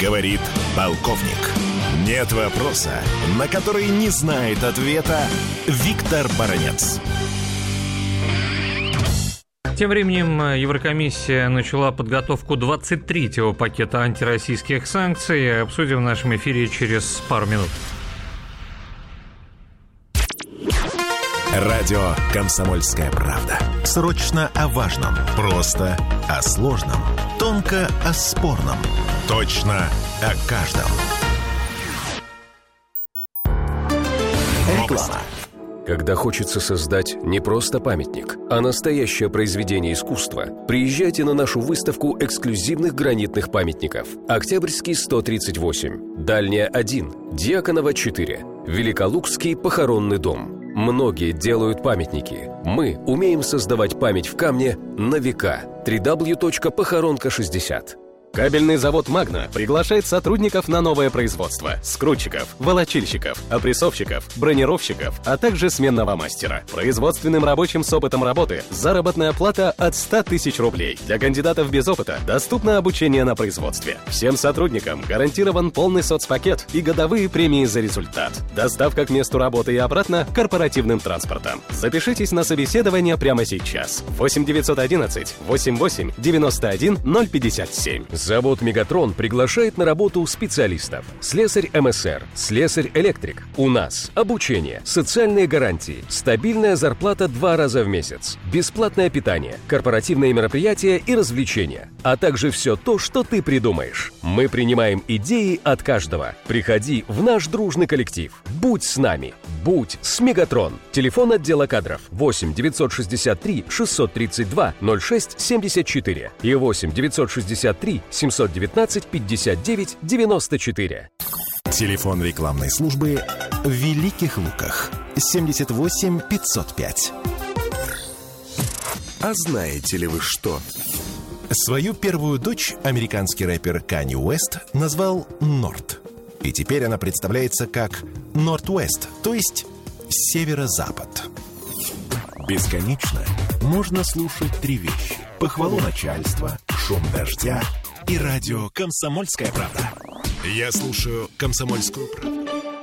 Говорит полковник. Нет вопроса, на который не знает ответа Виктор Баранец. Тем временем Еврокомиссия начала подготовку 23-го пакета антироссийских санкций. Обсудим в нашем эфире через пару минут. Радио «Комсомольская правда». Срочно о важном. Просто о сложном. Тонко о спорном. Точно о каждом. Реклама. Когда хочется создать не просто памятник, а настоящее произведение искусства, приезжайте на нашу выставку эксклюзивных гранитных памятников. Октябрьский 138, Дальняя 1, Дьяконова 4, Великолукский похоронный дом. Многие делают памятники. Мы умеем создавать память в камне на века. www.похоронка60. Кабельный завод «Магна» приглашает сотрудников на новое производство: скрутчиков, волочильщиков, опрессовщиков, бронировщиков, а также сменного мастера. Производственным рабочим с опытом работы заработная плата от 100 тысяч рублей. Для кандидатов без опыта доступно обучение на производстве. Всем сотрудникам гарантирован полный соцпакет и годовые премии за результат. Доставка к месту работы и обратно корпоративным транспортом. Запишитесь на собеседование прямо сейчас. 8 911 88 91 057. Завод «Мегатрон» приглашает на работу специалистов. Слесарь МСР, слесарь-электрик. У нас обучение, социальные гарантии, стабильная зарплата 2 раза в месяц, бесплатное питание, корпоративные мероприятия и развлечения, а также все то, что ты придумаешь. Мы принимаем идеи от каждого. Приходи в наш дружный коллектив. Будь с нами. Будь с «Мегатрон». Телефон отдела кадров 8 963 632 06 74 и 8 963 719 59 94. Телефон рекламной службы в Великих Луках 78 505. А знаете ли вы что? Свою первую дочь американский рэпер Канье Уэст назвал Норт. И теперь она представляется как Норт-Уэст, то есть северо-запад. Бесконечно можно слушать 3 вещи: похвалу начальства, шум дождя и радио «Комсомольская правда». Я слушаю «Комсомольскую правду».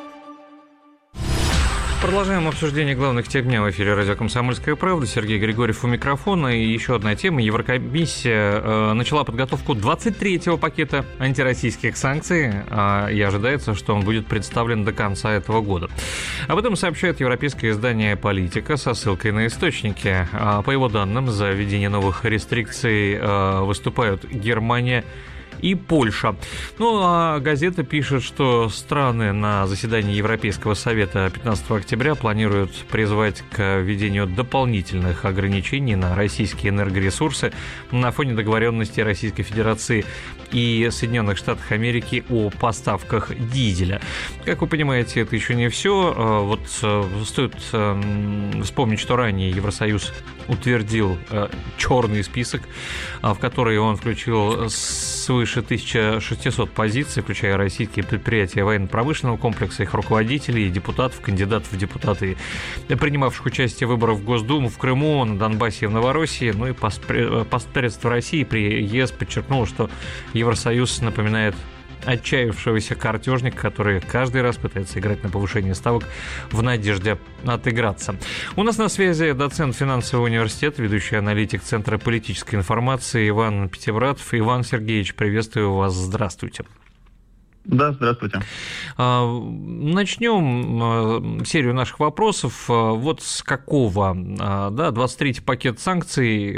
Продолжаем обсуждение главных тем дня в эфире радио «Комсомольская правда». Сергей Григорьев у микрофона. И еще одна тема. Еврокомиссия начала подготовку 23-го пакета антироссийских санкций. И ожидается, что он будет представлен до конца этого года. Об этом сообщает европейское издание «Политика» со ссылкой на источники. По его данным, за введение новых рестрикций выступают Германия и Польша. Ну, а газета пишет, что страны на заседании Европейского совета 15 октября планируют призвать к введению дополнительных ограничений на российские энергоресурсы на фоне договоренности Российской Федерации и Соединенных Штатов Америки о поставках дизеля. Как вы понимаете, это еще не все. Вот стоит вспомнить, что ранее Евросоюз утвердил черный список, в который он включил свыше 1600 позиций, включая российские предприятия военно-промышленного комплекса, их руководителей, депутатов, кандидатов в депутаты, принимавших участие в выборах в Госдуму в Крыму, на Донбассе и в Новороссии. Ну и посредство России при ЕС подчеркнуло, что Евросоюз напоминает отчаявшегося картежника, который каждый раз пытается играть на повышение ставок в надежде отыграться. У нас на связи доцент финансового университета, ведущий аналитик Центра политической информации Иван Пятивратов. Иван Сергеевич, приветствую вас. Здравствуйте. Да, здравствуйте. Начнем серию наших вопросов. Вот с какого, 23-й пакет санкций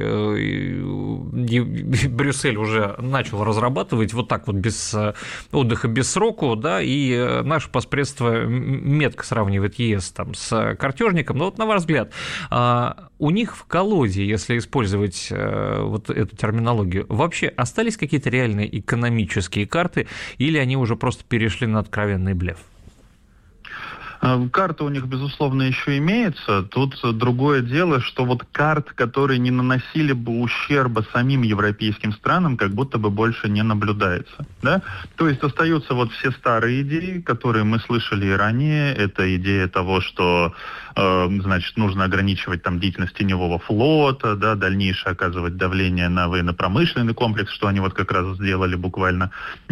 Брюссель уже начал разрабатывать вот так вот без отдыха, без сроку, да, и наше посредство метко сравнивает ЕС там с картежником. Но вот на ваш взгляд, у них в колоде, если использовать вот эту терминологию, вообще остались какие-то реальные экономические карты, или они уже просто перешли на откровенный блеф? Карта у них, безусловно, еще имеется. Тут другое дело, что вот карт, которые не наносили бы ущерба самим европейским странам, как будто бы больше не наблюдается. Да? То есть остаются вот все старые идеи, которые мы слышали и ранее. Это идея того, что значит, нужно ограничивать там деятельность теневого флота, да, дальнейшее оказывать давление на военно-промышленный комплекс, что они вот как раз сделали буквально